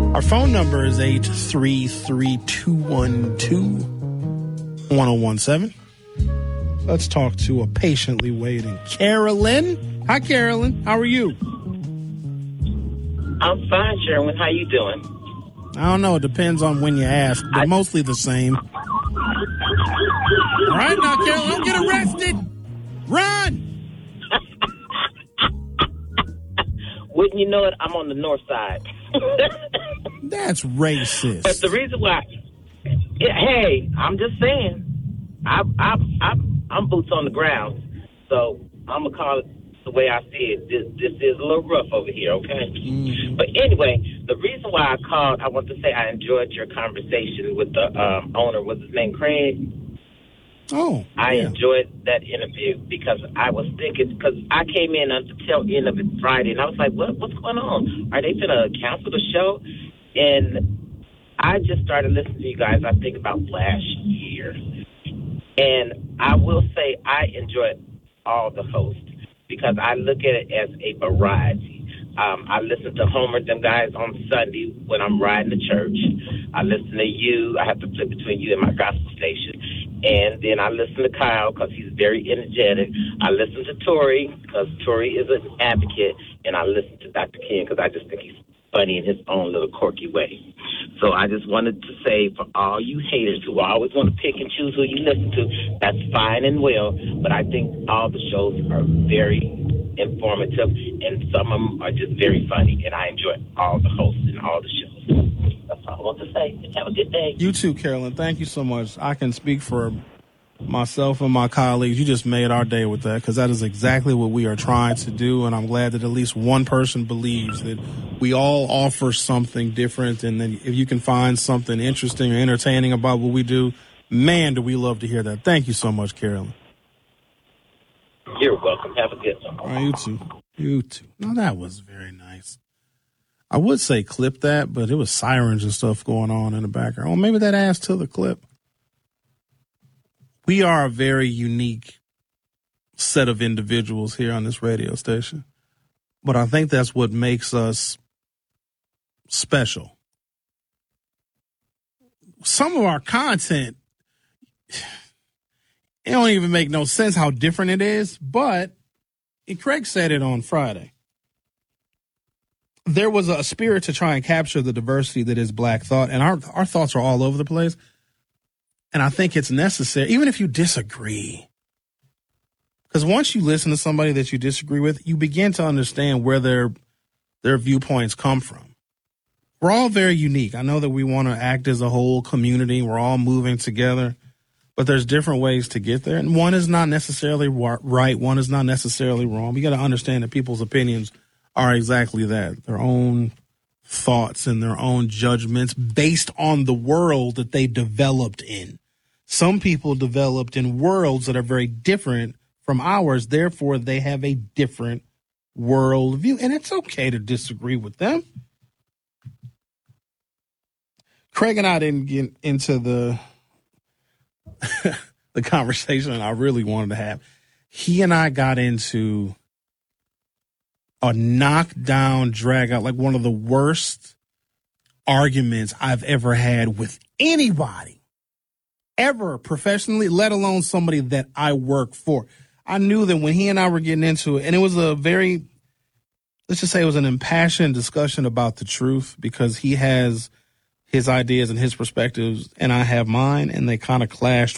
Our phone number is 833-212-1017. Let's talk to a patiently waiting Carolyn. Hi, Carolyn. How are you? I'm fine, Sherwin. How you doing? I don't know. It depends on when you ask, but mostly the same. All right, now, Carolyn, don't get arrested. Run! Wouldn't you know it? I'm on the north side. That's racist. But the reason why, hey, I'm just saying, I'm boots on the ground, so I'm gonna call it the way I see it. This is a little rough over here, okay? Mm-hmm. But anyway, the reason why I called, I want to say I enjoyed your conversation with the owner. What's his name, Craig? Oh, I enjoyed that interview because I was thinking, because I came in at the tail end of it Friday, and I was like, what's going on? Are they going to cancel the show? And I just started listening to you guys, I think, about last year. And I will say I enjoyed all the hosts because I look at it as a variety. I listen to Homer, them guys, on Sunday when I'm riding to church. I listen to you. I have to flip between you and my gospel station. And then I listen to Kyle because he's very energetic. I listen to Tori because Tori is an advocate. And I listen to Dr. King because I just think he's funny in his own little quirky way. So I just wanted to say for all you haters who always want to pick and choose who you listen to, that's fine and well. But I think all the shows are very informative, and some of them are just very funny. And I enjoy all the hosts and all the shows. That's all I want to say. Have a good day. You too, Carolyn. Thank you so much. I can speak for myself and my colleagues. You just made our day with that because that is exactly what we are trying to do. And I'm glad that at least one person believes that we all offer something different. And then if you can find something interesting or entertaining about what we do, man, do we love to hear that. Thank you so much, Carolyn. You're welcome. Have a good one. All right, you too. You too. No, that was very nice. I would say clip that, but it was sirens and stuff going on in the background. Well, maybe that adds to the clip. We are a very unique set of individuals here on this radio station, but I think that's what makes us special. Some of our content, it don't even make no sense how different it is, but Craig said it on Friday. There was a spirit to try and capture the diversity that is Black thought, and our thoughts are all over the place. And I think it's necessary, even if you disagree. Because once you listen to somebody that you disagree with, you begin to understand where their viewpoints come from. We're all very unique. I know that we want to act as a whole community. We're all moving together. But there's different ways to get there. And one is not necessarily right. One is not necessarily wrong. You got to understand that people's opinions are exactly that. Their own thoughts and their own judgments based on the world that they developed in. Some people developed in worlds that are very different from ours. Therefore, they have a different worldview. And it's okay to disagree with them. Craig and I didn't get into the conversation I really wanted to have. He and I got into a knockdown, drag out, like one of the worst arguments I've ever had with anybody, ever professionally, let alone somebody that I work for. I knew that when he and I were getting into it, and it was a very, let's just say it was an impassioned discussion about the truth, because he has his ideas and his perspectives and I have mine, and they kind of clashed